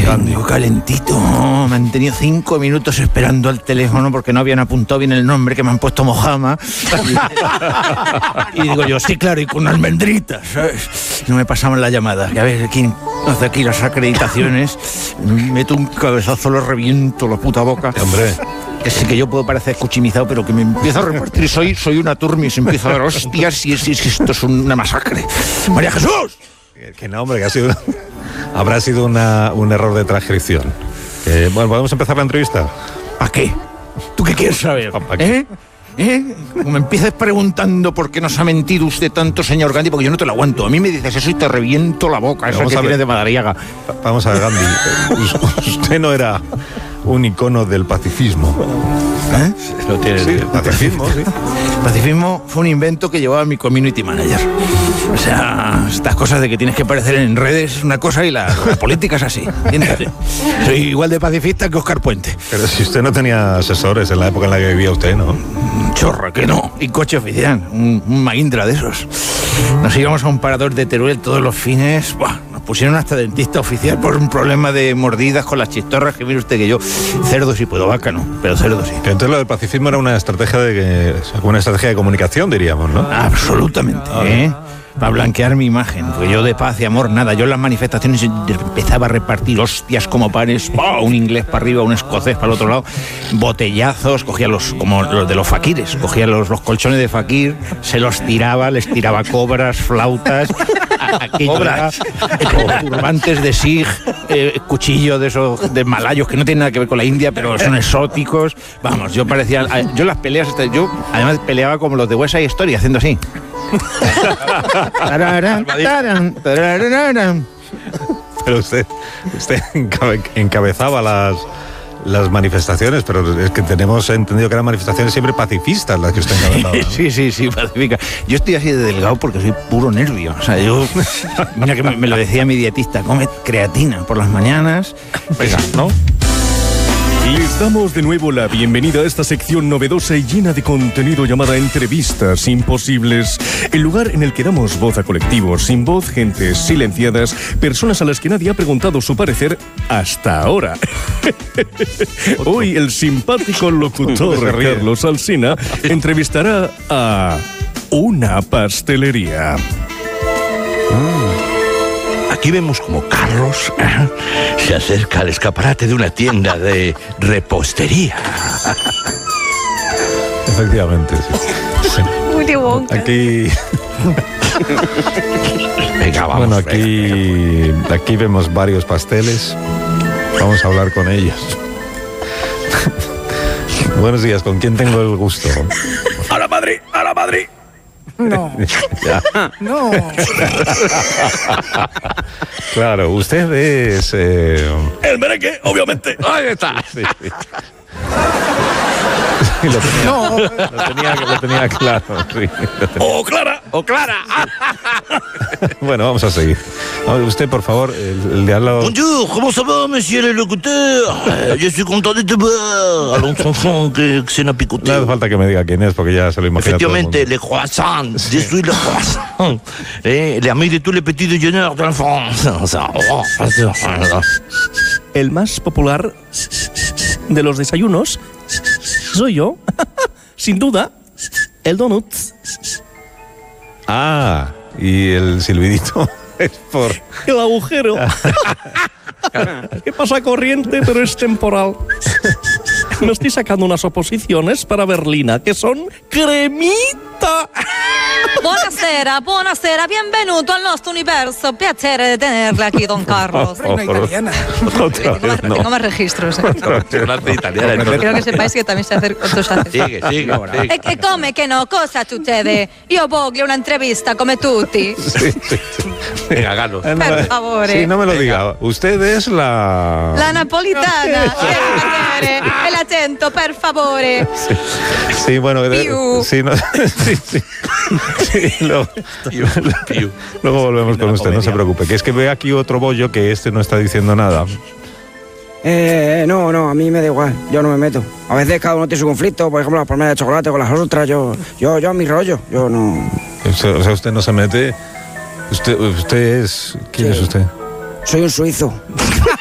Gandhi. Calentito. Me han tenido 5 minutos esperando al teléfono porque no habían apuntado bien el nombre, que me han puesto Mojama. Y digo yo, sí, claro, y con almendritas, ¿sabes? No me pasaban la llamada. Que a ver, ¿quién hace aquí las acreditaciones? Meto un cabezazo, lo reviento la puta boca. Hombre. Que sí que yo puedo parecer escuchimizado, pero que me empiezo a repartir. Soy una turmis, empiezo a dar hostias y esto es una masacre. ¡María Jesús! Que no, hombre, que habrá sido un error de transcripción. Bueno, ¿podemos empezar la entrevista? ¿Para qué? ¿Tú qué quieres saber? ¿Para qué? Como me empieces preguntando por qué nos ha mentido usted tanto, señor Gandhi, porque yo no te lo aguanto. A mí me dices eso y te reviento la boca. Eso que tienes de Madariaga. Vamos a ver, Gandhi. Usted no era un icono del pacifismo. Lo tiene, sí, el pacifismo, sí. El pacifismo fue un invento que llevaba mi community manager. O sea, estas cosas de que tienes que aparecer en redes es una cosa y la política es así. ¿Entiendes? Soy igual de pacifista que Óscar Puente. Pero si usted no tenía asesores en la época en la que vivía usted, ¿no? Chorra, que no. Y coche oficial, un Mahindra de esos. Nos íbamos a un parador de Teruel todos los fines. Buah, nos pusieron hasta dentista oficial por un problema de mordidas con las chistorras, que mire usted que yo, cerdo sí puedo, vaca no, pero cerdo sí. Que entonces lo del pacifismo era una estrategia de comunicación, diríamos, ¿no? Absolutamente, para blanquear mi imagen, porque yo de paz y amor nada. Yo en las manifestaciones empezaba a repartir hostias como panes, un inglés para arriba, un escocés para el otro lado, botellazos, cogía como los de los faquires, cogía los colchones de faquir, se los tiraba, les tiraba cobras, flautas, cobras, turbantes de sig, cuchillo de esos de malayos que no tienen nada que ver con la India, pero son exóticos. Vamos, yo las peleas, yo además peleaba como los de West Side Story, haciendo así. Pero usted encabezaba las manifestaciones, pero es que tenemos entendido que eran manifestaciones siempre pacifistas las que usted encabezaba, ¿no? Sí, pacífica. Yo estoy así de delgado porque soy puro nervio. O sea, mira que me lo decía mi dietista, come creatina por las mañanas, ¿no? Les damos de nuevo la bienvenida a esta sección novedosa y llena de contenido llamada Entrevistas Imposibles, el lugar en el que damos voz a colectivos sin voz, gentes silenciadas, personas a las que nadie ha preguntado su parecer hasta ahora. Hoy el simpático locutor Carlos Alsina entrevistará a una pastelería. Aquí vemos como Carlos se acerca al escaparate de una tienda de repostería. Efectivamente, sí. Willy Wonka. Aquí... Venga, vamos. Bueno, aquí vemos varios pasteles. Vamos a hablar con ellos. Buenos días, ¿con quién tengo el gusto? ¡A la Madrid! ¡A la Madrid! No. No. Claro, usted es... El merengue, obviamente. Ahí está. Sí. Lo tenía claro. Sí, ¡O Clara! ¡O Clara! Bueno, vamos a seguir. Usted, por favor, el de al lado... Bonjour, ¿cómo ça va, monsieur le locuteur? Je suis content de te voir. Allons, enfant, que c'est una picote. No hace falta que me diga quién es, porque ya se lo imagina todo el mundo. Efectivamente, les croissants. Je suis le croissant. L'ami de tous les petits déjeuners de la France. El más popular de los desayunos soy yo, sin duda, el donut. Ah, y el silbidito es por... El agujero. ¿Qué pasa corriente, pero es temporal? Me estoy sacando unas oposiciones para Berlina, que son cremita. Buonasera, benvenuto al nostro universo. Piacere de tenerle aquí, don Carlos. Reina italiana. Tengo más registros. Quiero que sepáis que también sé hacer otros acentos. Sigue. E come che no? Cosa succede? Io voglio una entrevista come tutti. Sí. Venga, Carlos. Per favore. Sí, no me lo diga. Usted es la... La napolitana. El acento, per favore. Sí, bueno... Piu. Sí, no, sí. Luego volvemos con usted, no se preocupe. Que es que ve aquí otro bollo que este no está diciendo nada. No, a mí me da igual, yo no me meto. A veces cada uno tiene su conflicto, por ejemplo las palmeras de chocolate con las otras, yo a mi rollo, yo no... O sea, usted no se mete. Usted es... ¿Quién es usted? Soy un suizo.